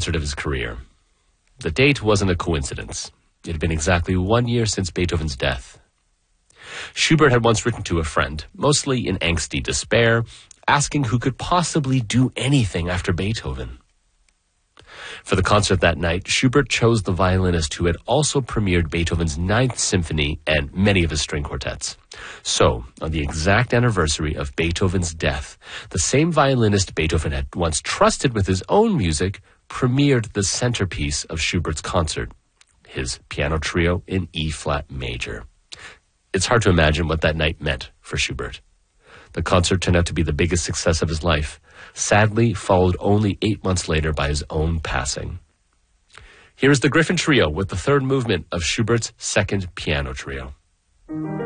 concert of his career. The date wasn't a coincidence. It had been exactly 1 year since Beethoven's death. Schubert had once written to a friend, mostly in angsty despair, asking who could possibly do anything after Beethoven. For the concert that night, Schubert chose the violinist who had also premiered Beethoven's Ninth Symphony and many of his string quartets. So, on the exact anniversary of Beethoven's death, the same violinist Beethoven had once trusted with his own music premiered the centerpiece of Schubert's concert, his piano trio in E-flat major. It's hard to imagine what that night meant for Schubert. The concert turned out to be the biggest success of his life, sadly followed only 8 months later by his own passing. Here is the Griffin Trio with the third movement of Schubert's second piano trio.